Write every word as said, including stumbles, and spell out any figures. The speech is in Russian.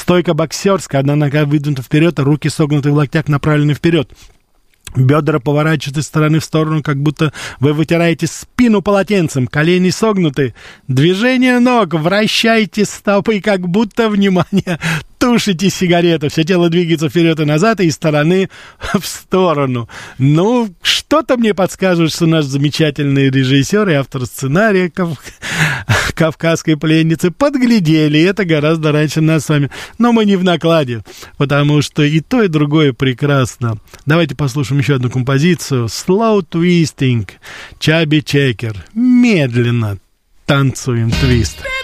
Стойка боксерская, одна нога выдвинута вперед, а руки согнуты в локтях, направлены вперед. Бедра поворачиваются из стороны в сторону, как будто вы вытираете спину полотенцем. Колени согнуты. Движение ног. Вращайте стопы, как будто, внимание, тушите сигарету. Все тело двигается вперед и назад, и из стороны в сторону. Ну, что-то мне подсказывает, что наш замечательный режиссер и автор сценария кав... «Кавказской пленницы» подглядели. Это гораздо раньше нас с вами. Но мы не в накладе, потому что и то, и другое прекрасно. Давайте послушаем еще одну композицию. Slow Twisting, Chubby Checker. Медленно танцуем твист.